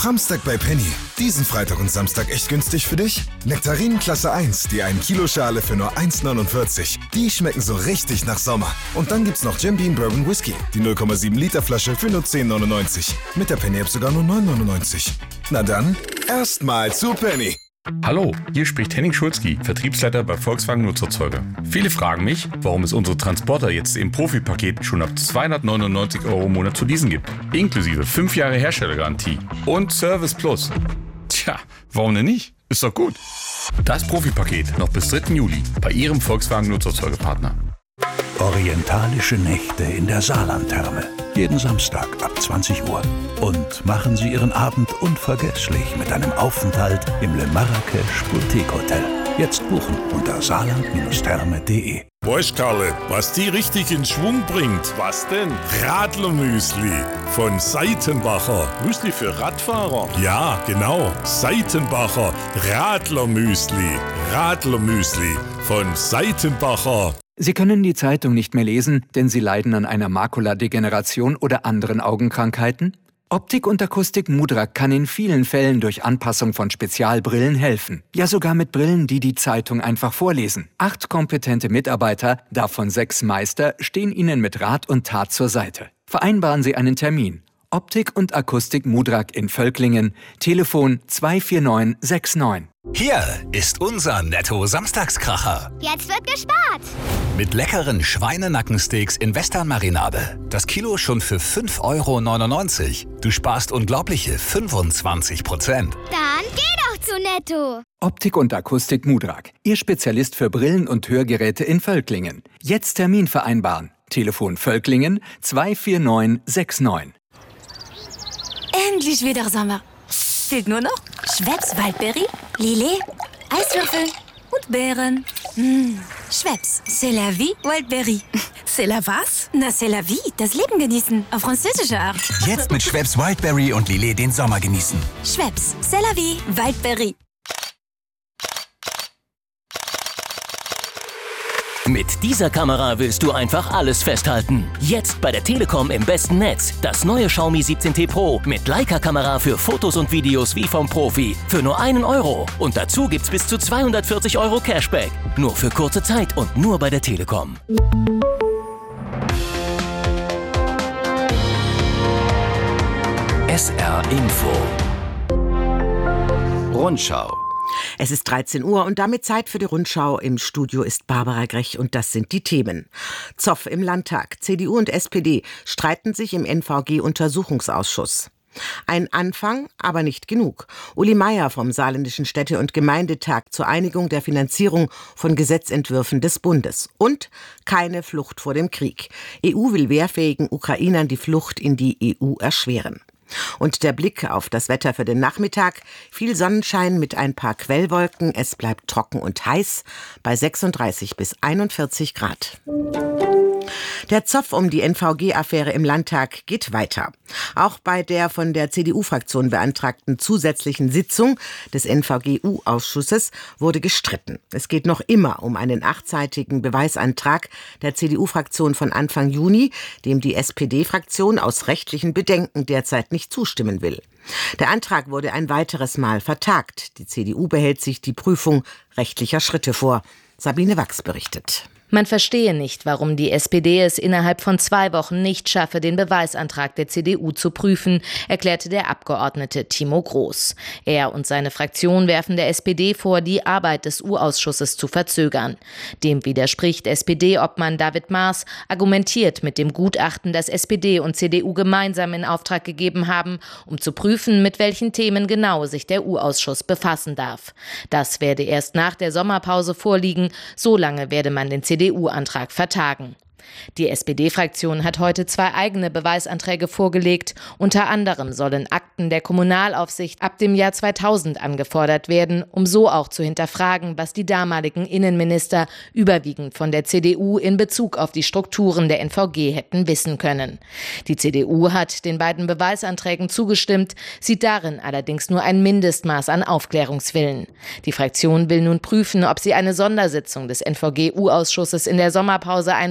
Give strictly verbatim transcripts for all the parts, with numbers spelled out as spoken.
Samstag bei Penny. Diesen Freitag und Samstag echt günstig für dich? Nektarinen Klasse eins, die ein Kilo Schale für nur eins neunundvierzig. Die schmecken so richtig nach Sommer. Und dann gibt's noch Jim Beam Bourbon Whisky, die null Komma sieben Liter Flasche für nur zehn neunundneunzig. Mit der Penny-App sogar nur neun neunundneunzig. Na dann, erstmal zu Penny. Hallo, hier spricht Henning Schulzki, Vertriebsleiter bei Volkswagen Nutzerzeuger. Viele fragen mich, warum es unsere Transporter jetzt im Profipaket schon ab zweihundertneunundneunzig Euro im Monat zu leasen gibt. Inklusive fünf Jahre Herstellergarantie und Service Plus. Tja, warum denn nicht? Ist doch gut. Das Profipaket noch bis dritten Juli bei Ihrem Volkswagen Nutzerzeugerpartner. Orientalische Nächte in der Saarlandtherme. Jeden Samstag ab zwanzig Uhr. Und machen Sie Ihren Abend unvergesslich mit einem Aufenthalt im Le Marrakech Boutique Hotel. Jetzt buchen unter saarland therme punkt de. Weißt Karle, was die richtig in Schwung bringt? Was denn? Radlermüsli von Seitenbacher. Müsli für Radfahrer? Ja, genau. Seitenbacher Radlermüsli. Radlermüsli von Seitenbacher. Sie können die Zeitung nicht mehr lesen, denn Sie leiden an einer Makuladegeneration oder anderen Augenkrankheiten? Optik und Akustik Mudra kann in vielen Fällen durch Anpassung von Spezialbrillen helfen. Ja, sogar mit Brillen, die die Zeitung einfach vorlesen. Acht kompetente Mitarbeiter, davon sechs Meister, stehen Ihnen mit Rat und Tat zur Seite. Vereinbaren Sie einen Termin. Optik und Akustik Mudrak in Völklingen. Telefon zwei vier neun sechs neun. Hier ist unser Netto-Samstagskracher. Jetzt wird gespart. Mit leckeren Schweinenackensteaks in Western-Marinade. Das Kilo schon für fünf Euro neunundneunzig. Du sparst unglaubliche fünfundzwanzig Prozent. Dann geh doch zu Netto. Optik und Akustik Mudrak. Ihr Spezialist für Brillen und Hörgeräte in Völklingen. Jetzt Termin vereinbaren. Telefon Völklingen zwei vier neun sechs neun. Endlich wieder Sommer. Fehlt nur noch Schweppes Waldbeere, Lillet, Eiswürfel und Beeren. Mmh. Schweppes, c'est la vie, Wildberry. C'est la was? Na, c'est la vie, das Leben genießen, auf französische Art. Jetzt mit Schweppes Wildberry und Lillet den Sommer genießen. Schweppes, c'est la vie, Wildberry. Mit dieser Kamera willst du einfach alles festhalten. Jetzt bei der Telekom im besten Netz. Das neue Xiaomi siebzehn T Pro mit Leica-Kamera für Fotos und Videos wie vom Profi. Für nur einen Euro. Und dazu gibt's bis zu zweihundertvierzig Euro Cashback. Nur für kurze Zeit und nur bei der Telekom. S R Info. Rundschau. Es ist dreizehn Uhr und damit Zeit für die Rundschau. Im Studio ist Barbara Grech und das sind die Themen. Zoff im Landtag. C D U und S P D streiten sich im N V G-Untersuchungsausschuss. Ein Anfang, aber nicht genug. Uli Meier vom Saarländischen Städte- und Gemeindetag zur Einigung der Finanzierung von Gesetzentwürfen des Bundes. Und keine Flucht vor dem Krieg. E U will wehrfähigen Ukrainern die Flucht in die E U erschweren. Und der Blick auf das Wetter für den Nachmittag. Viel Sonnenschein mit ein paar Quellwolken. Es bleibt trocken und heiß bei sechsunddreißig bis einundvierzig Grad. Der Zoff um die N V G-Affäre im Landtag geht weiter. Auch bei der von der C D U-Fraktion beantragten zusätzlichen Sitzung des N V G U-Ausschusses wurde gestritten. Es geht noch immer um einen achtseitigen Beweisantrag der C D U-Fraktion von Anfang Juni, dem die S P D-Fraktion aus rechtlichen Bedenken derzeit nicht zustimmen will. Der Antrag wurde ein weiteres Mal vertagt. Die C D U behält sich die Prüfung rechtlicher Schritte vor. Sabine Wachs berichtet. Man verstehe nicht, warum die S P D es innerhalb von zwei Wochen nicht schaffe, den Beweisantrag der C D U zu prüfen, erklärte der Abgeordnete Timo Groß. Er und seine Fraktion werfen der S P D vor, die Arbeit des U-Ausschusses zu verzögern. Dem widerspricht S P D-Obmann David Maas, argumentiert mit dem Gutachten, das S P D und C D U gemeinsam in Auftrag gegeben haben, um zu prüfen, mit welchen Themen genau sich der U-Ausschuss befassen darf. Das werde erst nach der Sommerpause vorliegen, so lange werde man den C D U-Antrag vertagen. Die S P D-Fraktion hat heute zwei eigene Beweisanträge vorgelegt. Unter anderem sollen Akten der Kommunalaufsicht ab dem Jahr zweitausend angefordert werden, um so auch zu hinterfragen, was die damaligen Innenminister überwiegend von der C D U in Bezug auf die Strukturen der N V G hätten wissen können. Die C D U hat den beiden Beweisanträgen zugestimmt, sieht darin allerdings nur ein Mindestmaß an Aufklärungswillen. Die Fraktion will nun prüfen, ob sie eine Sondersitzung des N V G U-Ausschusses in der Sommerpause einberufen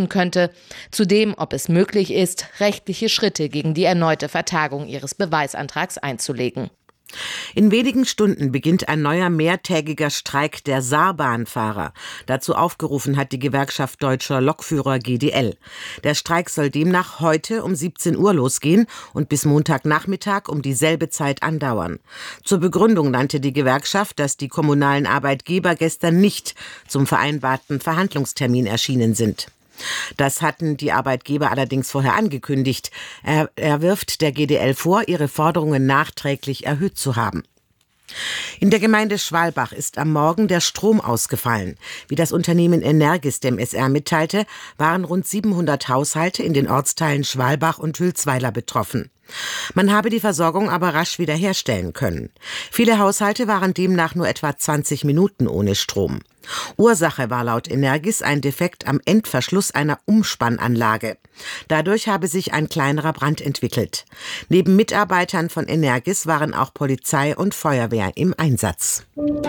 führen könnte. Zudem, ob es möglich ist, rechtliche Schritte gegen die erneute Vertagung ihres Beweisantrags einzulegen. In wenigen Stunden beginnt ein neuer mehrtägiger Streik der Saarbahnfahrer. Dazu aufgerufen hat die Gewerkschaft Deutscher Lokführer G D L. Der Streik soll demnach heute um siebzehn Uhr losgehen und bis Montagnachmittag um dieselbe Zeit andauern. Zur Begründung nannte die Gewerkschaft, dass die kommunalen Arbeitgeber gestern nicht zum vereinbarten Verhandlungstermin erschienen sind. Das hatten die Arbeitgeber allerdings vorher angekündigt. Er, er wirft der G D L vor, ihre Forderungen nachträglich erhöht zu haben. In der Gemeinde Schwalbach ist am Morgen der Strom ausgefallen. Wie das Unternehmen Energis dem S R mitteilte, waren rund siebenhundert Haushalte in den Ortsteilen Schwalbach und Hülsweiler betroffen. Man habe die Versorgung aber rasch wiederherstellen können. Viele Haushalte waren demnach nur etwa zwanzig Minuten ohne Strom. Ursache war laut Energis ein Defekt am Endverschluss einer Umspannanlage. Dadurch habe sich ein kleinerer Brand entwickelt. Neben Mitarbeitern von Energis waren auch Polizei und Feuerwehr im Einsatz.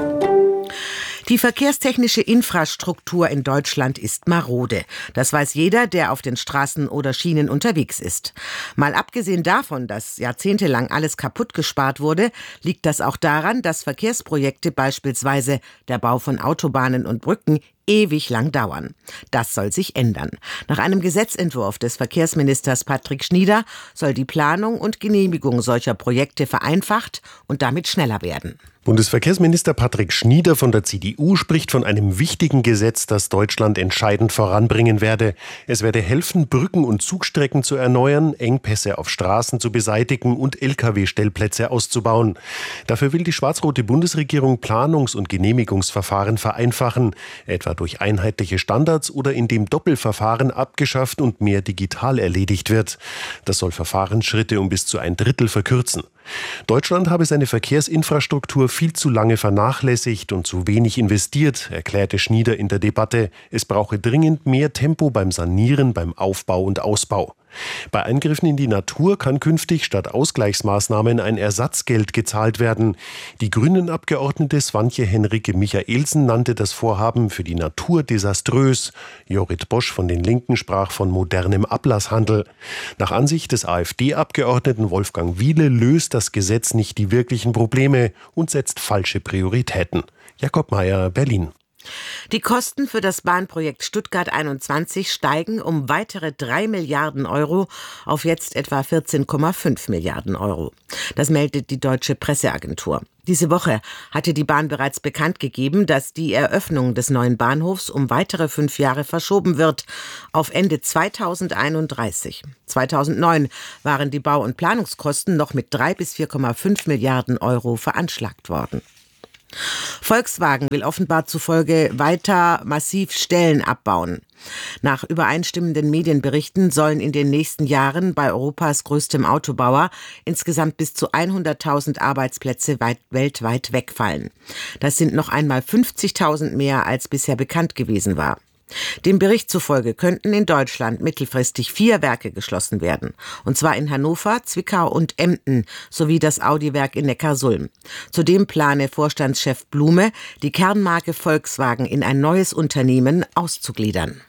Die verkehrstechnische Infrastruktur in Deutschland ist marode. Das weiß jeder, der auf den Straßen oder Schienen unterwegs ist. Mal abgesehen davon, dass jahrzehntelang alles kaputt gespart wurde, liegt das auch daran, dass Verkehrsprojekte, beispielsweise der Bau von Autobahnen und Brücken, ewig lang dauern. Das soll sich ändern. Nach einem Gesetzentwurf des Verkehrsministers Patrick Schnieder soll die Planung und Genehmigung solcher Projekte vereinfacht und damit schneller werden. Bundesverkehrsminister Patrick Schnieder von der C D U spricht von einem wichtigen Gesetz, das Deutschland entscheidend voranbringen werde. Es werde helfen, Brücken und Zugstrecken zu erneuern, Engpässe auf Straßen zu beseitigen und L K W-Stellplätze auszubauen. Dafür will die schwarz-rote Bundesregierung Planungs- und Genehmigungsverfahren vereinfachen, etwa durch einheitliche Standards oder indem Doppelverfahren abgeschafft und mehr digital erledigt wird. Das soll Verfahrensschritte um bis zu ein Drittel verkürzen. Deutschland habe seine Verkehrsinfrastruktur viel zu lange vernachlässigt und zu wenig investiert, erklärte Schnieder in der Debatte. Es brauche dringend mehr Tempo beim Sanieren, beim Aufbau und Ausbau. Bei Eingriffen in die Natur kann künftig statt Ausgleichsmaßnahmen ein Ersatzgeld gezahlt werden. Die Grünen-Abgeordnete Swantje Henrike Michaelsen nannte das Vorhaben für die Natur desaströs. Jorrit Bosch von den Linken sprach von modernem Ablasshandel. Nach Ansicht des AfD-Abgeordneten Wolfgang Wiele löst das Gesetz nicht die wirklichen Probleme und setzt falsche Prioritäten. Jakob Mayer, Berlin. Die Kosten für das Bahnprojekt Stuttgart einundzwanzig steigen um weitere drei Milliarden Euro auf jetzt etwa vierzehn Komma fünf Milliarden Euro. Das meldet die Deutsche Presseagentur. Diese Woche hatte die Bahn bereits bekannt gegeben, dass die Eröffnung des neuen Bahnhofs um weitere fünf Jahre verschoben wird, auf Ende zweitausendeinunddreißig. zweitausendneun waren die Bau- und Planungskosten noch mit drei bis vier Komma fünf Milliarden Euro veranschlagt worden. Volkswagen will offenbar zufolge weiter massiv Stellen abbauen. Nach übereinstimmenden Medienberichten sollen in den nächsten Jahren bei Europas größtem Autobauer insgesamt bis zu hunderttausend Arbeitsplätze weit, weltweit wegfallen. Das sind noch einmal fünfzigtausend mehr, als bisher bekannt gewesen war. Dem Bericht zufolge könnten in Deutschland mittelfristig vier Werke geschlossen werden. Und zwar in Hannover, Zwickau und Emden sowie das Audi-Werk in Neckarsulm. Zudem plane Vorstandschef Blume, die Kernmarke Volkswagen in ein neues Unternehmen auszugliedern.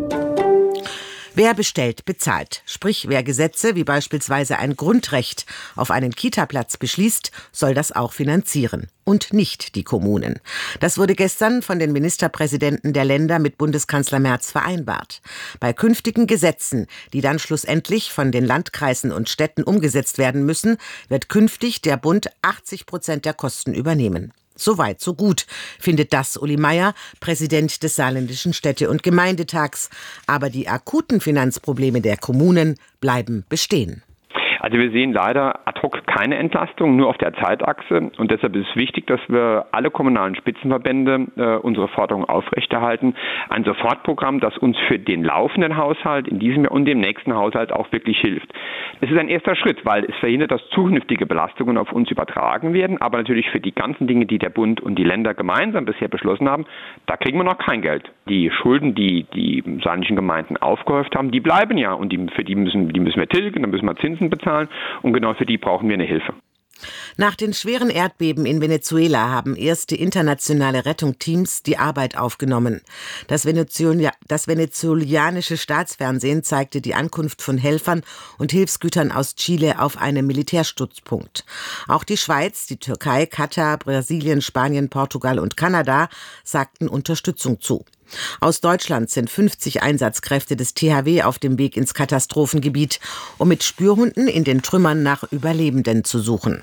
Wer bestellt, bezahlt. Sprich, wer Gesetze wie beispielsweise ein Grundrecht auf einen Kita-Platz beschließt, soll das auch finanzieren. Und nicht die Kommunen. Das wurde gestern von den Ministerpräsidenten der Länder mit Bundeskanzler Merz vereinbart. Bei künftigen Gesetzen, die dann schlussendlich von den Landkreisen und Städten umgesetzt werden müssen, wird künftig der Bund achtzig Prozent der Kosten übernehmen. So weit, so gut, findet das Uli Meier, Präsident des Saarländischen Städte- und Gemeindetags. Aber die akuten Finanzprobleme der Kommunen bleiben bestehen. Also wir sehen leider ad hoc keine Entlastung, nur auf der Zeitachse. Und deshalb ist es wichtig, dass wir alle kommunalen Spitzenverbände äh, unsere Forderungen aufrechterhalten. Ein Sofortprogramm, das uns für den laufenden Haushalt in diesem Jahr und dem nächsten Haushalt auch wirklich hilft. Es ist ein erster Schritt, weil es verhindert, dass zukünftige Belastungen auf uns übertragen werden. Aber natürlich für die ganzen Dinge, die der Bund und die Länder gemeinsam bisher beschlossen haben, da kriegen wir noch kein Geld. Die Schulden, die die saarländischen Gemeinden aufgehäuft haben, die bleiben ja. Und die, für die müssen, die müssen wir tilgen, dann müssen wir Zinsen bezahlen. Und genau für die brauchen wir eine Hilfe. Nach den schweren Erdbeben in Venezuela haben erste internationale Rettungsteams die Arbeit aufgenommen. Das, Venezuela, das venezuelanische Staatsfernsehen zeigte die Ankunft von Helfern und Hilfsgütern aus Chile auf einem Militärstützpunkt. Auch die Schweiz, die Türkei, Katar, Brasilien, Spanien, Portugal und Kanada sagten Unterstützung zu. Aus Deutschland sind fünfzig Einsatzkräfte des T H W auf dem Weg ins Katastrophengebiet, um mit Spürhunden in den Trümmern nach Überlebenden zu suchen.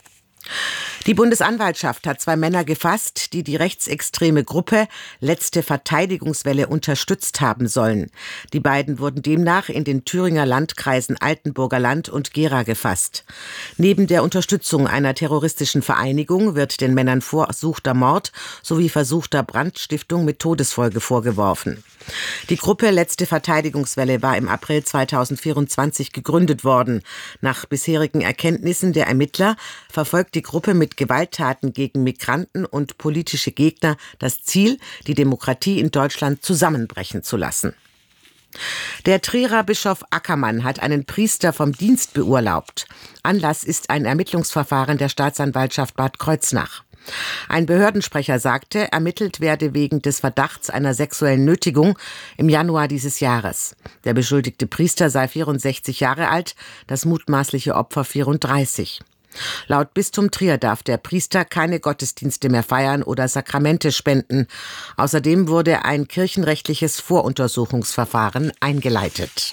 Die Bundesanwaltschaft hat zwei Männer gefasst, die die rechtsextreme Gruppe Letzte Verteidigungswelle unterstützt haben sollen. Die beiden wurden demnach in den Thüringer Landkreisen Altenburger Land und Gera gefasst. Neben der Unterstützung einer terroristischen Vereinigung wird den Männern versuchter Mord sowie versuchter Brandstiftung mit Todesfolge vorgeworfen. Die Gruppe Letzte Verteidigungswelle war im April zweitausendvierundzwanzig gegründet worden. Nach bisherigen Erkenntnissen der Ermittler verfolgt die Gruppe mit Gewalttaten gegen Migranten und politische Gegner das Ziel, die Demokratie in Deutschland zusammenbrechen zu lassen. Der Trierer Bischof Ackermann hat einen Priester vom Dienst beurlaubt. Anlass ist ein Ermittlungsverfahren der Staatsanwaltschaft Bad Kreuznach. Ein Behördensprecher sagte, ermittelt werde wegen des Verdachts einer sexuellen Nötigung im Januar dieses Jahres. Der beschuldigte Priester sei vierundsechzig Jahre alt, das mutmaßliche Opfer vierunddreißig. Laut Bistum Trier darf der Priester keine Gottesdienste mehr feiern oder Sakramente spenden. Außerdem wurde ein kirchenrechtliches Voruntersuchungsverfahren eingeleitet.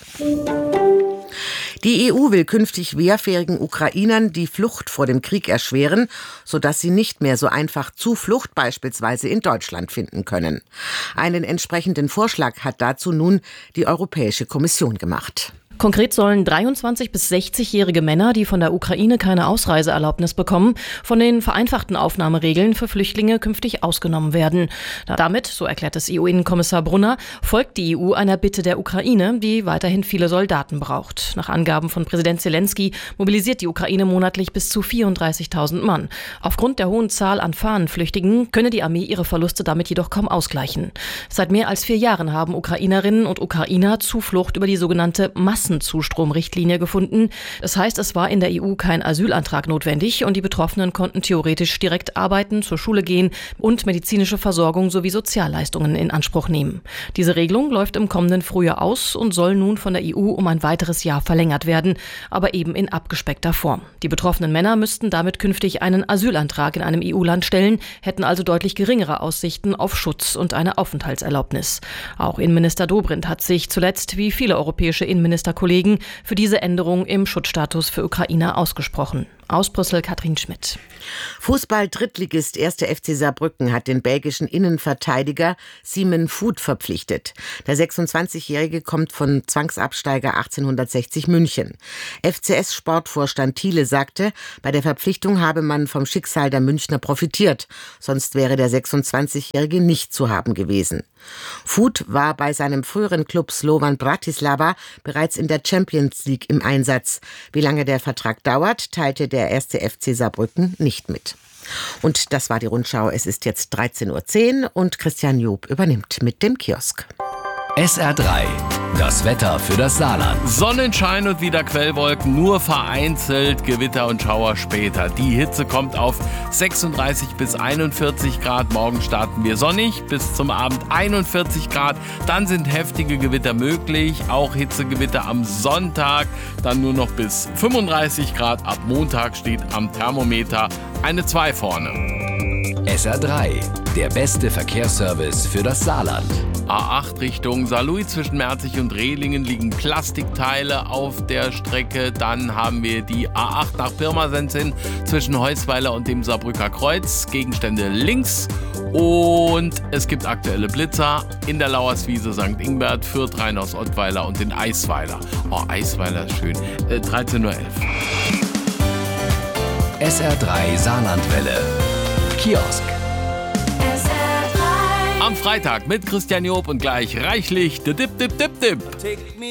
Die E U will künftig wehrfähigen Ukrainern die Flucht vor dem Krieg erschweren, sodass sie nicht mehr so einfach Zuflucht beispielsweise in Deutschland finden können. Einen entsprechenden Vorschlag hat dazu nun die Europäische Kommission gemacht. Konkret sollen dreiundzwanzig- bis sechzigjährige Männer, die von der Ukraine keine Ausreiseerlaubnis bekommen, von den vereinfachten Aufnahmeregeln für Flüchtlinge künftig ausgenommen werden. Damit, so erklärt es E U-Innenkommissar Brunner, folgt die E U einer Bitte der Ukraine, die weiterhin viele Soldaten braucht. Nach Angaben von Präsident Zelensky mobilisiert die Ukraine monatlich bis zu vierunddreißigtausend Mann. Aufgrund der hohen Zahl an Fahnenflüchtigen könne die Armee ihre Verluste damit jedoch kaum ausgleichen. Seit mehr als vier Jahren haben Ukrainerinnen und Ukrainer Zuflucht über die sogenannte Massen Zustromrichtlinie gefunden. Das heißt, es war in der E U kein Asylantrag notwendig und die Betroffenen konnten theoretisch direkt arbeiten, zur Schule gehen und medizinische Versorgung sowie Sozialleistungen in Anspruch nehmen. Diese Regelung läuft im kommenden Frühjahr aus und soll nun von der E U um ein weiteres Jahr verlängert werden, aber eben in abgespeckter Form. Die betroffenen Männer müssten damit künftig einen Asylantrag in einem E U-Land stellen, hätten also deutlich geringere Aussichten auf Schutz und eine Aufenthaltserlaubnis. Auch Innenminister Dobrindt hat sich zuletzt, wie viele europäische Innenminister Kollegen, für diese Änderung im Schutzstatus für Ukrainer ausgesprochen. Aus Brüssel Katrin Schmidt. Fußball-Drittligist erster F C Saarbrücken hat den belgischen Innenverteidiger Simon Voet verpflichtet. Der sechsundzwanzigjährige kommt von Zwangsabsteiger achtzehnhundertsechzig München. F C S-Sportvorstand Thiele sagte, bei der Verpflichtung habe man vom Schicksal der Münchner profitiert. Sonst wäre der sechsundzwanzigjährige nicht zu haben gewesen. Voet war bei seinem früheren Klub Slovan Bratislava bereits in der Champions League im Einsatz. Wie lange der Vertrag dauert, teilte der erste F C Saarbrücken nicht mit. Und das war die Rundschau. Es ist jetzt dreizehn Uhr zehn und Christian Job übernimmt mit dem Kiosk. S R drei. Das Wetter für das Saarland. Sonnenschein und wieder Quellwolken, nur vereinzelt Gewitter und Schauer später. Die Hitze kommt auf sechsunddreißig bis einundvierzig Grad. Morgen starten wir sonnig, bis zum Abend einundvierzig Grad. Dann sind heftige Gewitter möglich, auch Hitzegewitter am Sonntag. Dann nur noch bis fünfunddreißig Grad. Ab Montag steht am Thermometer eine zwei vorne. S R drei. Der beste Verkehrsservice für das Saarland. A acht Richtung Saarlouis zwischen Merzig und Rehlingen liegen Plastikteile auf der Strecke. Dann haben wir die A acht nach Pirmasens hin zwischen Heusweiler und dem Saarbrücker Kreuz. Gegenstände links. Und es gibt aktuelle Blitzer in der Lauerswiese Sankt Ingbert, Fürth, Rheinhaus, Ottweiler und den Eisweiler. Oh, Eisweiler ist schön. Äh, dreizehn Uhr elf. S R drei Saarlandwelle. Kiosk. Am Freitag mit Christian Job und gleich reichlich dip dip dip dip.